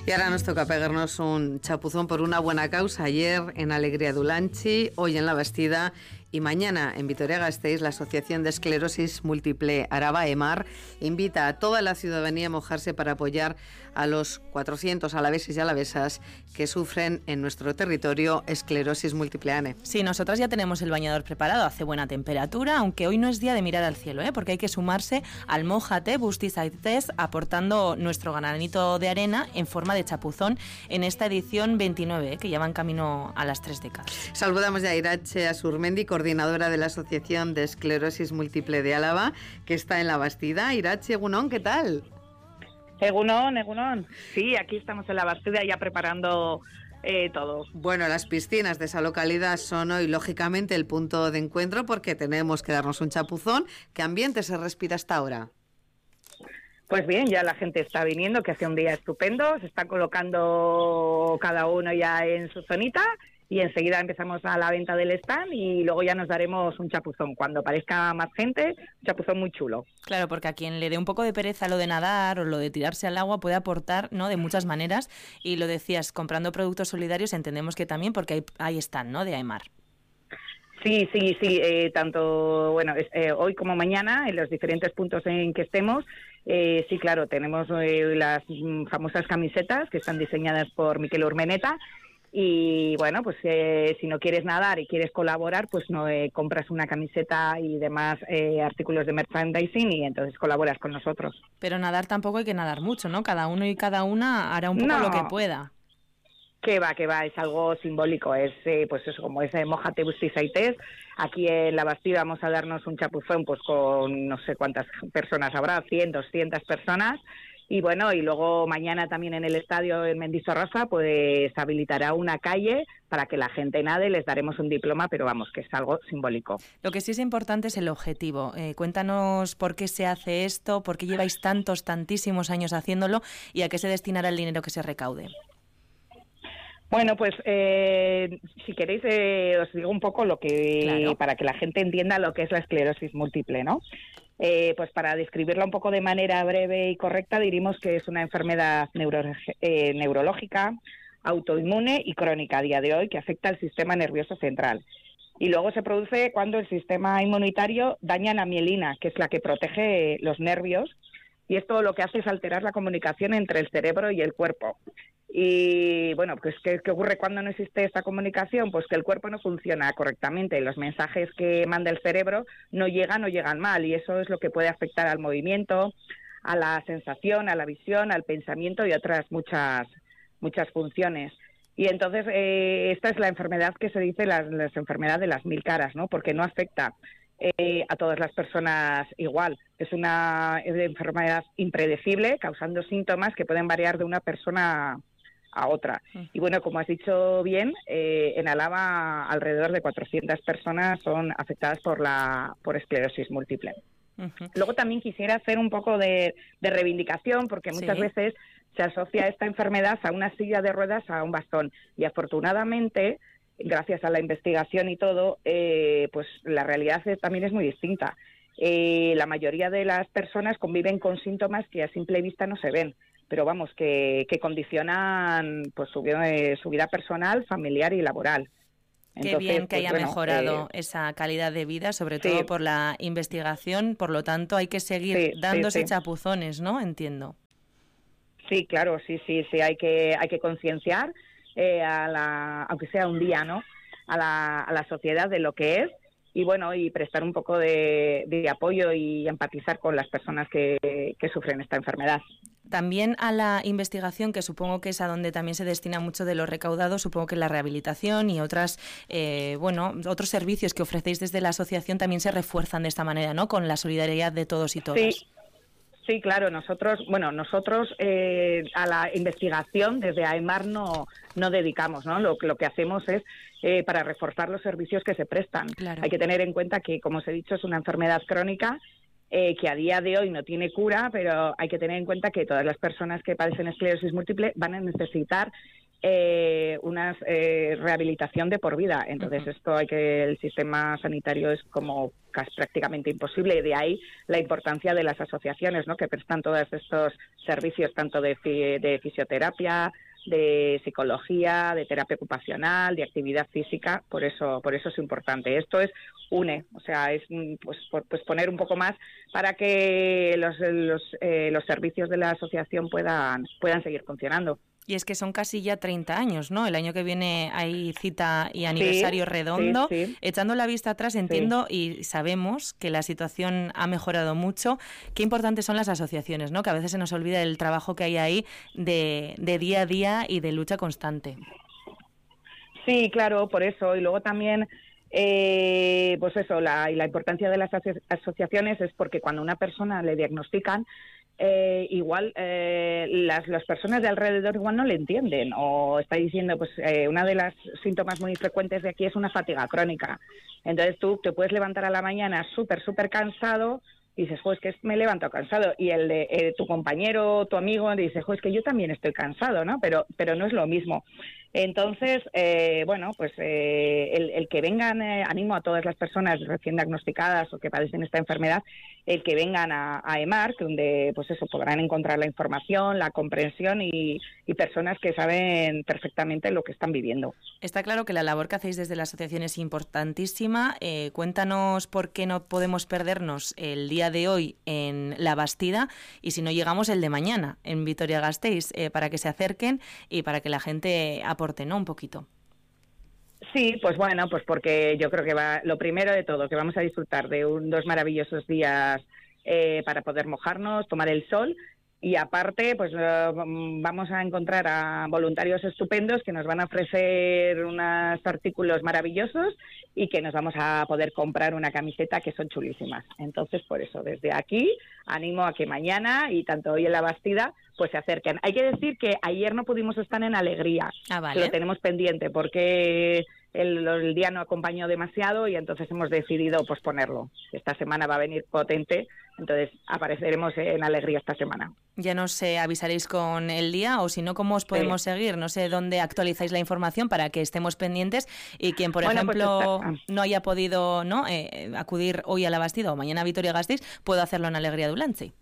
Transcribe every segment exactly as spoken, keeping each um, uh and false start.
Y ahora nos toca pegarnos un chapuzón por una buena causa. Ayer en Alegría de Ulanchi, hoy en La Bastida y mañana en Vitoria-Gasteiz, la Asociación de Esclerosis Múltiple Araba, EMAR, invita a toda la ciudadanía a mojarse para apoyar a los cuatrocientos alaveses y alavesas que sufren en nuestro territorio esclerosis múltiple. Ane. Sí, nosotras ya tenemos el bañador preparado, hace buena temperatura, aunque hoy no es día de mirar al cielo, ¿eh? Porque hay que sumarse al Mójate Busti Zaitez, aportando nuestro granito de arena en forma de chapuzón en esta edición veintinueve, ¿eh? Que ya va en camino a las tres décadas. Saludamos ya a Irache Asurmendi, coordinadora de la Asociación de Esclerosis Múltiple de Álava, que está en La Bastida. Irache, Egunon, ¿qué tal? Egunon, Egunon. Sí, aquí estamos en La Bastida ya preparando eh, todo. Bueno, las piscinas de esa localidad son hoy, lógicamente, el punto de encuentro porque tenemos que darnos un chapuzón. ¿Qué ambiente se respira hasta ahora? Pues bien, ya la gente está viniendo, que hace un día estupendo, se está colocando cada uno ya en su zonita y enseguida empezamos a la venta del stand y luego ya nos daremos un chapuzón. Cuando aparezca más gente, un chapuzón muy chulo. Claro, porque a quien le dé un poco de pereza lo de nadar o lo de tirarse al agua puede aportar, ¿no?, de muchas maneras. Y lo decías, comprando productos solidarios entendemos que también porque hay, hay stand, ¿no?, de AEMAR. Sí, sí, sí, eh, tanto bueno es, eh, hoy como mañana, en los diferentes puntos en que estemos, eh, sí, claro, tenemos eh, las mm, famosas camisetas que están diseñadas por Miquel Urmeneta. Y bueno, pues eh, si no quieres nadar y quieres colaborar, pues no eh, compras una camiseta y demás eh, artículos de merchandising y entonces colaboras con nosotros. Pero nadar tampoco hay que nadar mucho, ¿no? Cada uno y cada una hará un poco no, lo que pueda. Que va, que va, es algo simbólico, es eh, pues eso, como ese Mójate Busti Zaitez. Aquí en La Bastida vamos a darnos un chapuzón pues con no sé cuántas personas habrá, cien, doscientas personas. Y bueno, y luego mañana también en el estadio en Mendizorroza pues habilitará una calle para que la gente nade, les daremos un diploma, pero vamos, que es algo simbólico. Lo que sí es importante es el objetivo. Eh, cuéntanos por qué se hace esto, por qué lleváis tantos, tantísimos años haciéndolo y a qué se destinará el dinero que se recaude. Bueno, pues eh, si queréis eh, os digo un poco lo que claro. para que la gente entienda lo que es la esclerosis múltiple, ¿no? Eh, pues para describirla un poco de manera breve y correcta, diríamos que es una enfermedad neuro, eh, neurológica, autoinmune y crónica a día de hoy que afecta al sistema nervioso central. Y luego se produce cuando el sistema inmunitario daña la mielina, que es la que protege los nervios, y esto lo que hace es alterar la comunicación entre el cerebro y el cuerpo. Y bueno, pues ¿qué, qué ocurre cuando no existe esta comunicación? Pues que el cuerpo no funciona correctamente, los mensajes que manda el cerebro no llegan o llegan mal, y eso es lo que puede afectar al movimiento, a la sensación, a la visión, al pensamiento y otras muchas muchas funciones. Y entonces eh, esta es la enfermedad que se dice la, la enfermedad de las mil caras, ¿no? Porque no afecta eh, a todas las personas igual. Es una enfermedad impredecible, causando síntomas que pueden variar de una persona a otra. Y bueno, como has dicho bien, eh, en Álava alrededor de cuatrocientas personas son afectadas por la por esclerosis múltiple. Uh-huh. Luego también quisiera hacer un poco de, de reivindicación, porque muchas sí. veces se asocia esta enfermedad a una silla de ruedas, a un bastón. Y afortunadamente, gracias a la investigación y todo, eh, pues la realidad es, también es muy distinta. Eh, la mayoría de las personas conviven con síntomas que a simple vista no se ven, pero vamos, que, que condicionan pues su, eh, su vida personal, familiar y laboral. Qué Entonces, bien que pues, haya bueno, mejorado eh, esa calidad de vida, sobre sí. todo por la investigación, por lo tanto hay que seguir sí, dándose sí, sí. chapuzones, ¿no? Entiendo. Sí, claro, sí, sí, sí, hay que hay que concienciar, eh, a la, aunque sea un día, ¿no?, a la, a la sociedad de lo que es, y bueno, y prestar un poco de, de apoyo y empatizar con las personas que, que sufren esta enfermedad. También a la investigación, que supongo que es a donde también se destina mucho de lo recaudado, supongo que la rehabilitación y otras, eh, bueno, otros servicios que ofrecéis desde la asociación también se refuerzan de esta manera, ¿no?, con la solidaridad de todos y todas. Sí. Sí, claro, nosotros, bueno, nosotros eh, a la investigación desde AEMAR no, no dedicamos, ¿no? Lo, lo que hacemos es eh, para reforzar los servicios que se prestan. Claro. Hay que tener en cuenta que, como os he dicho, es una enfermedad crónica eh, que a día de hoy no tiene cura, pero hay que tener en cuenta que todas las personas que padecen esclerosis múltiple van a necesitar eh, una eh, rehabilitación de por vida. Entonces, esto hay que, el sistema sanitario es como casi prácticamente imposible, y de ahí la importancia de las asociaciones, ¿no?, que prestan todos estos servicios, tanto de, de fisioterapia, de psicología, de terapia ocupacional, de actividad física. Por eso, por eso es importante. Esto es une, o sea, es pues, pues poner un poco más para que los los, eh, los servicios de la asociación puedan puedan seguir funcionando. Y es que son casi ya treinta años, ¿no? El año que viene hay cita y aniversario sí, redondo. Sí, sí. Echando la vista atrás, entiendo sí. y sabemos que la situación ha mejorado mucho. Qué importantes son las asociaciones, ¿no? Que a veces se nos olvida el trabajo que hay ahí de, de día a día y de lucha constante. Sí, claro, por eso. Y luego también, eh, pues eso, la, y la importancia de las aso- asociaciones es porque cuando a una persona le diagnostican, Eh, igual eh, las, las personas de alrededor igual no le entienden, o está diciendo, pues eh, una de las síntomas muy frecuentes de aquí es una fatiga crónica. Entonces tú te puedes levantar a la mañana súper, súper cansado y dices, jo, es que me levanto cansado, y el de eh, tu compañero, tu amigo, dice, jo, es que yo también estoy cansado, ¿no? Pero, pero no es lo mismo. Entonces, eh, bueno, pues eh, el, el que vengan, eh, animo a todas las personas recién diagnosticadas o que padecen esta enfermedad, el que vengan a, a EMAR, donde pues eso podrán encontrar la información, la comprensión y, y personas que saben perfectamente lo que están viviendo. Está claro que la labor que hacéis desde la asociación es importantísima. Eh, cuéntanos por qué no podemos perdernos el día de hoy en La Bastida y si no llegamos el de mañana en Vitoria-Gasteiz, eh, para que se acerquen y para que la gente aporte, ¿no?, un poquito. Sí, pues bueno, pues porque yo creo que va, lo primero de todo, que vamos a disfrutar de un, dos maravillosos días eh, para poder mojarnos, tomar el sol, y aparte pues uh, vamos a encontrar a voluntarios estupendos que nos van a ofrecer unos artículos maravillosos y que nos vamos a poder comprar una camiseta que son chulísimas. Entonces, por eso, desde aquí animo a que mañana y tanto hoy en La Bastida pues se acerquen. Hay que decir que ayer no pudimos estar en Alegría, ah, vale. Lo tenemos pendiente porque el, el día no acompañó demasiado y entonces hemos decidido posponerlo. Esta semana va a venir potente, entonces apareceremos en Alegría esta semana. Ya nos eh, avisaréis con el día, o si no, ¿cómo os podemos sí. seguir? No sé dónde actualizáis la información para que estemos pendientes y quien, por bueno, ejemplo, pues no haya podido no eh, acudir hoy a La Bastida o mañana a Vitoria-Gasteiz, puede hacerlo en Alegría de Ulanchi.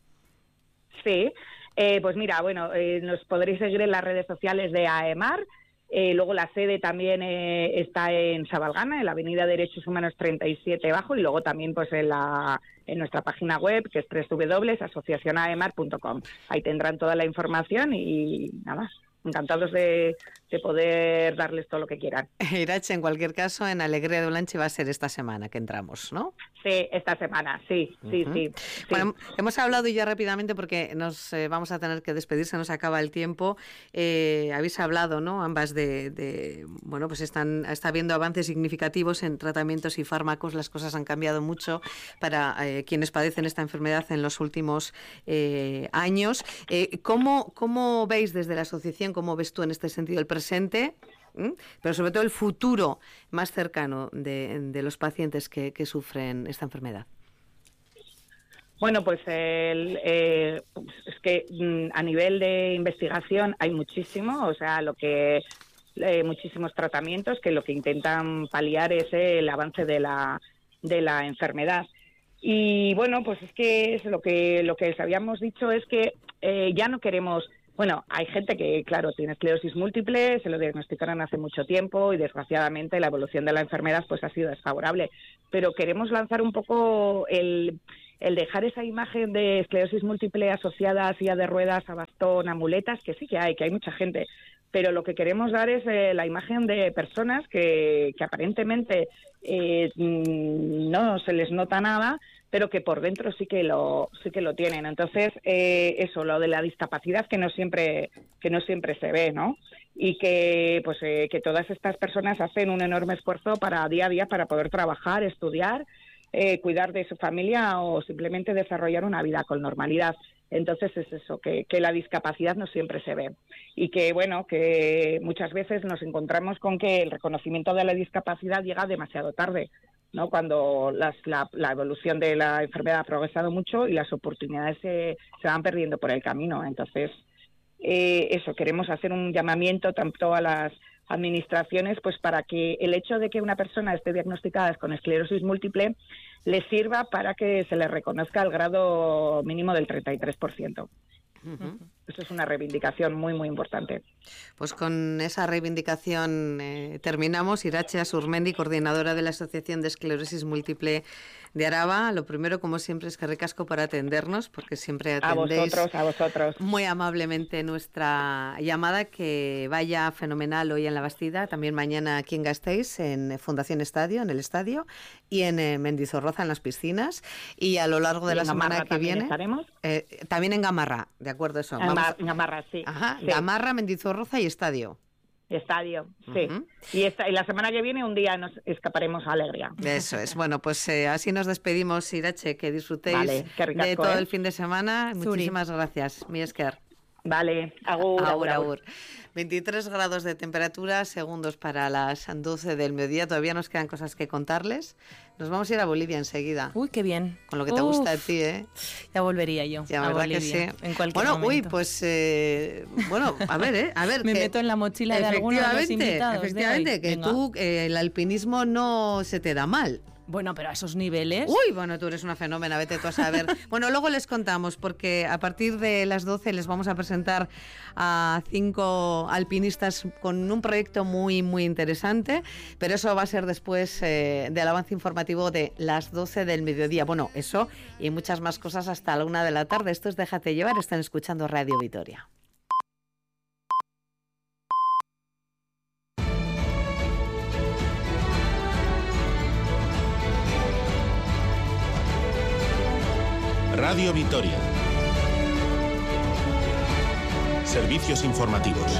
Sí, eh, pues mira, bueno, eh, nos podréis seguir en las redes sociales de AEMAR. Eh, luego la sede también eh, está en Sabalgana, en la Avenida Derechos Humanos treinta y siete Bajo, y luego también pues en la en nuestra página web, que es doble u doble u doble u punto asociación a e m a r punto com. Ahí tendrán toda la información y nada más. Encantados de, de poder darles todo lo que quieran. Irache, en cualquier caso, en Alegría de Ulanchi va a ser esta semana que entramos, ¿no? Sí, esta semana, sí, sí, uh-huh. sí, sí. Bueno, hemos hablado ya rápidamente porque nos eh, vamos a tener que despedir, se nos acaba el tiempo. Eh, habéis hablado, ¿no?, ambas de, de bueno, pues están está habiendo avances significativos en tratamientos y fármacos. Las cosas han cambiado mucho para eh, quienes padecen esta enfermedad en los últimos eh, años. Eh, ¿cómo, ¿Cómo veis desde la asociación, cómo ves tú en este sentido el presente, ¿Mm? pero sobre todo el futuro más cercano de, de los pacientes que, que sufren esta enfermedad? Bueno, pues el, eh, es que a nivel de investigación hay muchísimo, o sea, lo que eh, muchísimos tratamientos que lo que intentan paliar es el avance de la de la enfermedad. Y bueno, pues es que es lo que lo que les habíamos dicho es que eh, ya no queremos. Bueno, hay gente que, claro, tiene esclerosis múltiple, se lo diagnosticaron hace mucho tiempo y desgraciadamente la evolución de la enfermedad pues ha sido desfavorable. Pero queremos lanzar un poco el, el dejar esa imagen de esclerosis múltiple asociada a silla de ruedas, a bastón, a muletas, que sí que hay, que hay mucha gente. Pero lo que queremos dar es eh, la imagen de personas que, que aparentemente eh, no se les nota nada, pero que por dentro sí que lo sí que lo tienen. Entonces, eh, eso, lo de la discapacidad que no siempre que no siempre se ve, ¿no? Y que pues eh, que todas estas personas hacen un enorme esfuerzo para día a día para poder trabajar, estudiar, eh, cuidar de su familia o simplemente desarrollar una vida con normalidad. Entonces es eso, que, que la discapacidad no siempre se ve y que, bueno, que muchas veces nos encontramos con que el reconocimiento de la discapacidad llega demasiado tarde, ¿no? Cuando las, la, la evolución de la enfermedad ha progresado mucho y las oportunidades se, se van perdiendo por el camino. Entonces, eh, eso, queremos hacer un llamamiento tanto a las administraciones, pues para que el hecho de que una persona esté diagnosticada con esclerosis múltiple le sirva para que se le reconozca el grado mínimo del treinta y tres por ciento. Uh-huh. Eso es una reivindicación muy, muy importante. Pues con esa reivindicación eh, terminamos. Irache Azurmendi, coordinadora de la Asociación de Esclerosis Múltiple de Araba. Lo primero, como siempre, es que recasco por atendernos, porque siempre atendéis a vosotros, a vosotros. muy amablemente nuestra llamada. Que vaya fenomenal hoy en La Bastida, también mañana aquí en Gasteiz, en Fundación Estadio, en el estadio, y en eh, Mendizorroza, en las piscinas, y a lo largo de la semana que viene estaremos. Eh, también en Gamarra, de acuerdo, eso. En, Vamos... en Gamarra, sí. Ajá, sí. Gamarra, Mendizorroza y estadio. Estadio, sí. Uh-huh. Y, esta, y la semana que viene un día nos escaparemos a Alegría. Eso es. Bueno, pues eh, así nos despedimos, Irache, que disfrutéis vale, ricasco, de todo ¿eh? el fin de semana. Zuri. Muchísimas gracias, mi esker. Vale, agur, agur, agur, agur. veintitrés grados de temperatura, segundos para las doce del mediodía. Todavía nos quedan cosas que contarles. Nos vamos a ir a Bolivia enseguida. Uy, qué bien. Con lo que te Uf, gusta a ti, ¿eh? Ya volvería yo ya, a ¿verdad Bolivia, que sí? En cualquier bueno, momento. uy, pues, eh, bueno, a ver, ¿eh? A ver, Me que, meto en la mochila de alguno de los invitados efectivamente, de hoy. que Venga. tú, eh, el alpinismo no se te da mal. Bueno, pero a esos niveles... Uy, bueno, tú eres una fenómena, vete tú a saber. Bueno, luego les contamos, porque a partir de las doce les vamos a presentar a cinco alpinistas con un proyecto muy, muy interesante, pero eso va a ser después eh, del avance informativo de las doce del mediodía. Bueno, eso y muchas más cosas hasta la una de la tarde. Esto es Déjate Llevar, están escuchando Radio Vitoria. Radio Vitoria. Servicios informativos.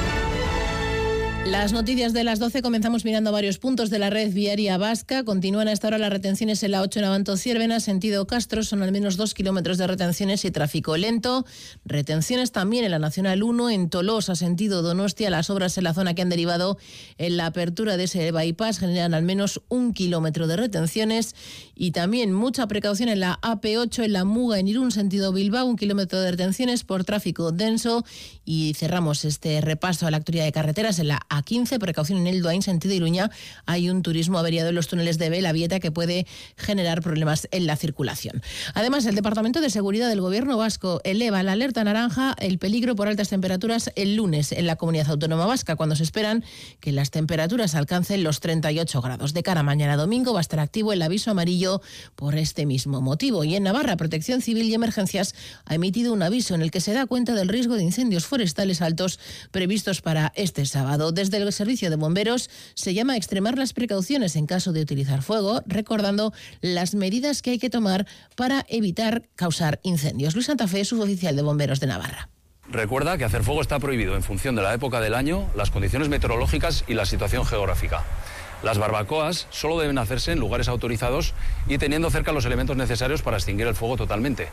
Las noticias de las doce, comenzamos mirando varios puntos de la red viaria vasca. Continúan hasta ahora las retenciones en la ocho en Abanto-Ciervena, sentido Castro, son al menos dos kilómetros de retenciones y tráfico lento. Retenciones también en la Nacional uno, en Tolosa, sentido Donostia. Las obras en la zona que han derivado en la apertura de ese bypass generan al menos un kilómetro de retenciones. Y también mucha precaución en la A P ocho, en la Muga, en Irún, sentido Bilbao, un kilómetro de retenciones por tráfico denso. Y cerramos este repaso a la actividad de carreteras en la A quince, precaución en el Duain, sentido Iruña. Hay un turismo averiado en los túneles de Belavieta que puede generar problemas en la circulación. Además, el Departamento de Seguridad del Gobierno vasco eleva la alerta naranja, el peligro por altas temperaturas el lunes en la Comunidad Autónoma Vasca, cuando se esperan que las temperaturas alcancen los treinta y ocho grados. De cara a mañana domingo va a estar activo el aviso amarillo por este mismo motivo. Y en Navarra, Protección Civil y Emergencias ha emitido un aviso en el que se da cuenta del riesgo de incendios forestales altos previstos para este sábado. Desde el Servicio de Bomberos se llama a extremar las precauciones en caso de utilizar fuego, recordando las medidas que hay que tomar para evitar causar incendios. Luis Santa Fe, suboficial de Bomberos de Navarra. Recuerda que hacer fuego está prohibido en función de la época del año, las condiciones meteorológicas y la situación geográfica. Las barbacoas solo deben hacerse en lugares autorizados y teniendo cerca los elementos necesarios para extinguir el fuego totalmente.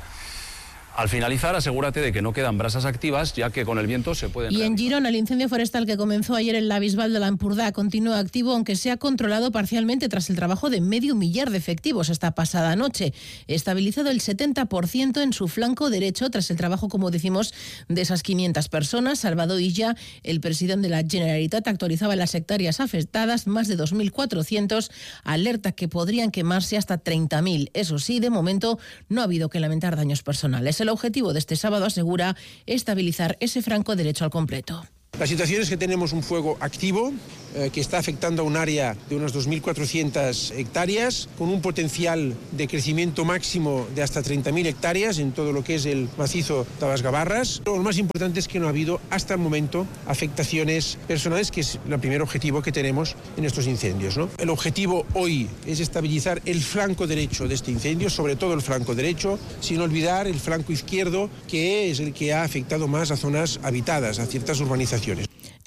Al finalizar, asegúrate de que no quedan brasas activas, ya que con el viento se pueden... Y en Girona, el incendio forestal que comenzó ayer en la Bisbal de la Empordà continúa activo, aunque se ha controlado parcialmente tras el trabajo de medio millar de efectivos esta pasada noche. Estabilizado el setenta por ciento en su flanco derecho tras el trabajo, como decimos, de esas quinientas personas. Salvador Illa, el presidente de la Generalitat, actualizaba las hectáreas afectadas, más de dos mil cuatrocientos, alerta que podrían quemarse hasta treinta mil. Eso sí, de momento no ha habido que lamentar daños personales. El objetivo de este sábado, asegura, estabilizar ese franco derecho al completo. La situación es que tenemos un fuego activo eh, que está afectando a un área de unas dos mil cuatrocientas hectáreas, con un potencial de crecimiento máximo de hasta treinta mil hectáreas en todo lo que es el macizo Tabasgabarras. Lo más importante es que no ha habido hasta el momento afectaciones personales, que es el primer objetivo que tenemos en estos incendios, ¿no? El objetivo hoy es estabilizar el flanco derecho de este incendio, sobre todo el flanco derecho, sin olvidar el flanco izquierdo, que es el que ha afectado más a zonas habitadas, a ciertas urbanizaciones.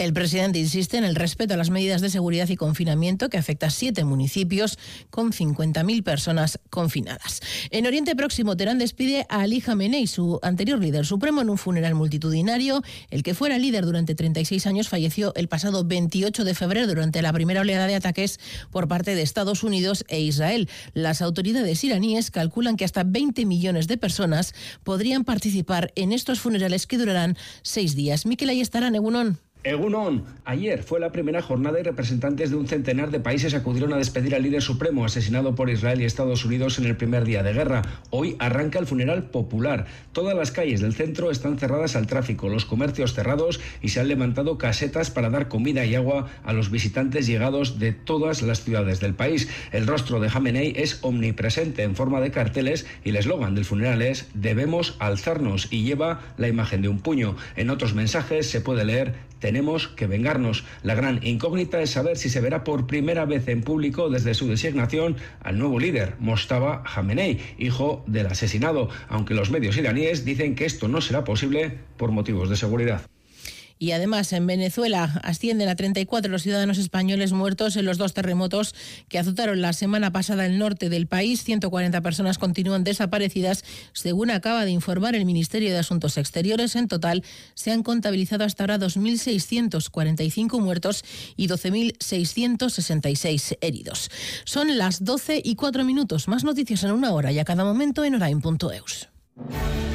El presidente insiste en el respeto a las medidas de seguridad y confinamiento que afecta a siete municipios con cincuenta mil personas confinadas. En Oriente Próximo, Teherán despide a Ali Khamenei, su anterior líder supremo, en un funeral multitudinario. El que fuera líder durante treinta y seis años falleció el pasado veintiocho de febrero durante la primera oleada de ataques por parte de Estados Unidos e Israel. Las autoridades iraníes calculan que hasta veinte millones de personas podrían participar en estos funerales que durarán seis días. Mikel Ayestarán, Egunon. Egunon, ayer fue la primera jornada y representantes de un centenar de países acudieron a despedir al líder supremo asesinado por Israel y Estados Unidos en el primer día de guerra. Hoy arranca el funeral popular. Todas las calles del centro están cerradas al tráfico, los comercios cerrados y se han levantado casetas para dar comida y agua a los visitantes llegados de todas las ciudades del país. El rostro de Khamenei es omnipresente en forma de carteles y el eslogan del funeral es «Debemos alzarnos» y lleva la imagen de un puño. En otros mensajes se puede leer «Tenemos que vengarnos». La gran incógnita es saber si se verá por primera vez en público desde su designación al nuevo líder, Mojtaba Khamenei, hijo del asesinado, aunque los medios iraníes dicen que esto no será posible por motivos de seguridad. Y además, en Venezuela ascienden a treinta y cuatro los ciudadanos españoles muertos en los dos terremotos que azotaron la semana pasada el norte del país. ciento cuarenta personas continúan desaparecidas, según acaba de informar el Ministerio de Asuntos Exteriores. En total, se han contabilizado hasta ahora dos mil seiscientos cuarenta y cinco muertos y doce mil seiscientos sesenta y seis heridos. Son las doce y cuatro minutos. Más noticias en una hora y a cada momento en orain punto eus.